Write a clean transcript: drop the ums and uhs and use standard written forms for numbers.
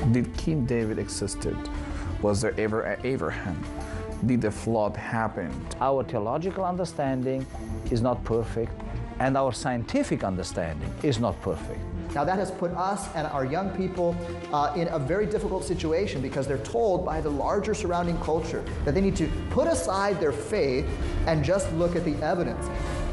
Did King David existed? Was there ever an Abraham? Did the flood happen? Our theological understanding is not perfect, and our scientific understanding is not perfect. Now that has put us and our young people in a very difficult situation because they're told by the larger surrounding culture that they need to put aside their faith and just look at the evidence.